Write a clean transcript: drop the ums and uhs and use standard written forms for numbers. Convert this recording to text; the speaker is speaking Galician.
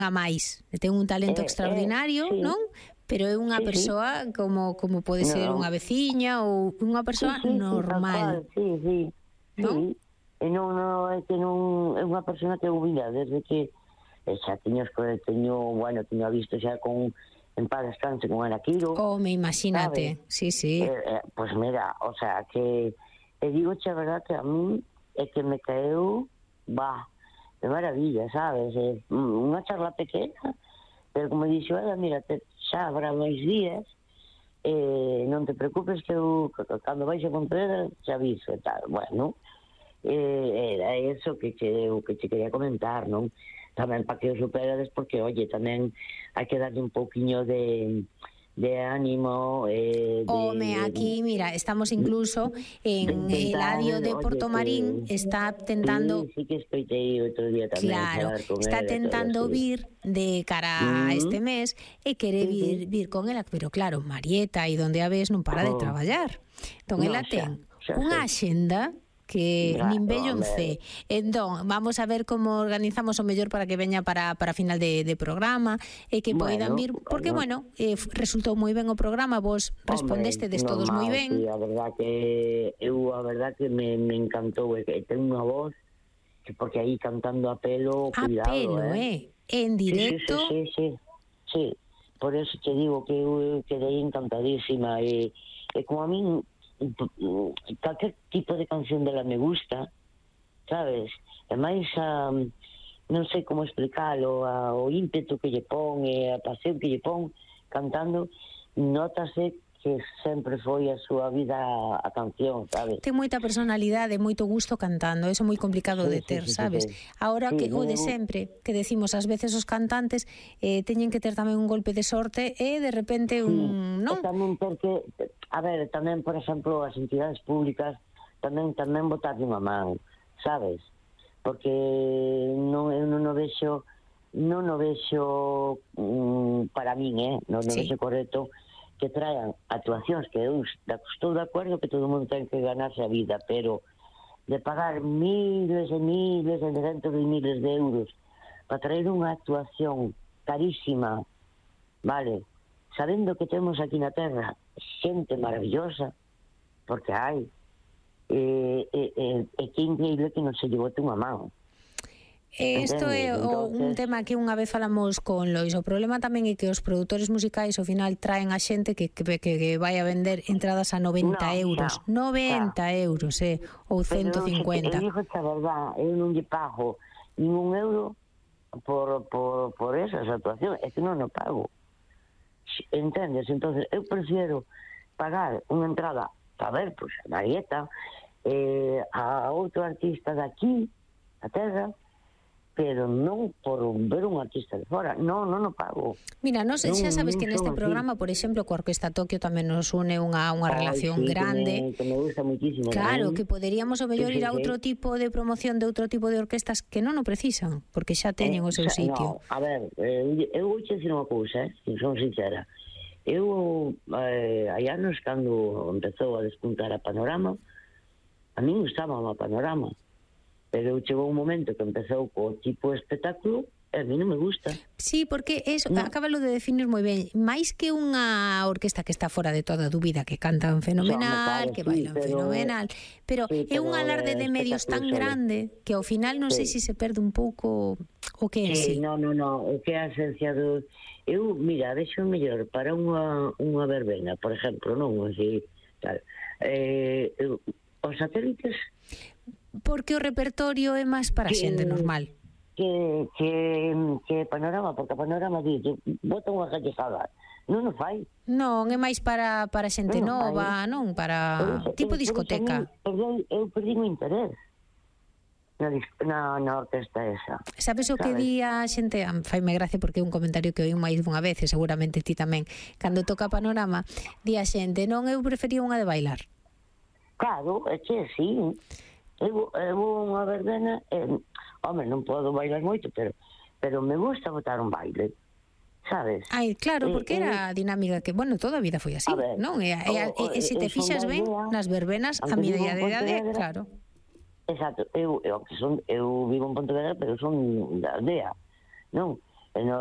a máis, ten un talento extraordinario, sí. non? Pero é unha persoa como pode ser unha veciña ou unha persoa normal. Sí. Non? E non é que non é unha persona que eu vira desde que xa teño visto xa con en paz descanse con Araquiro. Me imagínate, ¿sabes? sí. Pues mira, o sea, que digo a verdad que a mí é que me caeu de maravilla, sabes? Unha charla pequena, pero como dixo ela, mira, xa habrá máis días, non te preocupes que eu cando vais a Pontevedra xa aviso e tal. Bueno, era eso que che quería comentar, non? Tamén para que o superades, porque, oye, tamén hai que darle un pouquiño de ánimo. Aquí, mira, estamos incluso en Eladio de Portomarín, está tentando... Sí que escoitei outro día tamén. Claro, está tentando vir de cara a este mes e quere vir con ela, pero claro, Marieta e donde a ves non para de traballar. Entón, ela ten unha axenda que nin bellonce. Entón, vamos a ver como organizamos o mellor para que veña para final de programa e que poidan vir, porque, resultou moi ben o programa, vos respondestedes todos moi ben. Sí, a verdad que me encantou, que ten unha voz, porque aí cantando a pelo, cuidado, en directo. Sí, por eso te digo que eu quedei encantadísima, e como a min calquer tipo de canción dela me gusta, sabes? E máis non sei como explicalo, o ímpetu que lle pon e a pasión que lle pon cantando, notase que sempre foi a súa vida a canción, sabes? Ten moita personalidade, moito gusto cantando, eso é moi complicado de ter, sabes? Ahora que o de sempre, que decimos ás veces os cantantes teñen que ter tamén un golpe de sorte e de repente non? Tamén porque, a ver, tamén, por exemplo, as entidades públicas tamén botarlle unha man, sabes? Porque eu non o vexo para min, non o vexo correcto que traen actuacións que eu estou de acordo que todo o mundo ten que ganarse a vida, pero de pagar miles e miles e cientos de miles de euros para traer unha actuación carísima, vale, sabendo que temos aquí na terra xente maravillosa, porque hai, que increíble que non se lle bote unha man. Isto é un tema que unha vez falamos con Lois. O problema tamén é que os produtores musicais ao final traen a xente que vai a vender entradas a 90 euros. 90 euros, ou 150. Eu digo a verdad, eu non lle pago ningún euro por esas actuacións, é que non o pago. Entendes? Entonces, eu prefiero pagar unha entrada para ver, pois, a Marieta, a outro artista de aquí, a terra, pero non por ver un artista de fora, non o pago. Mira, xa sabes que neste programa, por exemplo, coa Orquesta Tokio tamén nos une unha relación grande. Que me gusta muchísimo. Claro, que poderíamos o mellor ir a outro tipo de promoción de outro tipo de orquestas que non o precisan, porque xa teñen o seu sitio. A ver, eu vou che dicir unha cousa, se son sincera. Eu, hai anos, cando empezou a despuntar a Panorama, a min gustaba a Panorama, pero chegou un momento que empezou co tipo de espectáculo e a mí non me gusta. Sí, porque eso, acábalo de definir moi ben, máis que unha orquesta que está fora de toda dúbida, que cantan fenomenal, que bailan fenomenal, pero é un alarde de medios tan grande que ao final non sei se se perde un pouco o que é en sí. Non, o que é a esencia do... Eu, mira, vexo mellor para unha verbena, por exemplo, non? Así, tal. Os satélites... Porque o repertorio é máis para xente normal. Que Panorama, porque a Panorama dice, bota unha gallejada. Non o fai. Non, é máis para xente nova, non? Para tipo discoteca. Eu perdi o interés na orquesta esa. Sabes o que di a xente? Faime gracia porque é un comentario que oí máis dunha vez, e seguramente ti tamén. Cando toca Panorama, di a xente, non, eu prefería unha de bailar. Claro, é que sí. Eu unha verbena, non podo bailar moito, pero me gusta botar un baile, sabes? Ai, claro, porque era a dinámica que, toda a vida foi así, non? E se te fixas ben, nas verbenas, a miña idade, claro. Exacto, eu vivo en Pontevedra, pero son da aldea, non? E non